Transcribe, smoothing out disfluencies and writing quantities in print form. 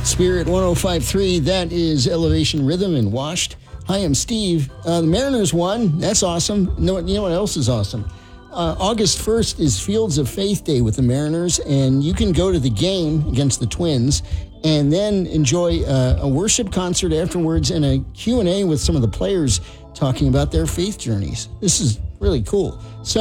Spirit 105.3, that is Elevation Rhythm and Washed. Hi, I'm Steve. The Mariners won. That's awesome. You know what else is awesome? August 1st is Fields of Faith Day with the Mariners, and you can go to the game against the Twins and then enjoy a worship concert afterwards and a Q&A with some of the players talking about their faith journeys. This is really cool. So